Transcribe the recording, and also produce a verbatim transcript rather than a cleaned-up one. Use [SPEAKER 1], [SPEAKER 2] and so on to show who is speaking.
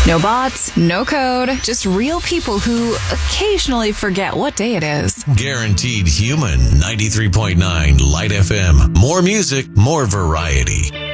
[SPEAKER 1] No bots, no code, just real people who occasionally forget what day it is.
[SPEAKER 2] Guaranteed Human. ninety-three point nine Light F M. More music, more variety.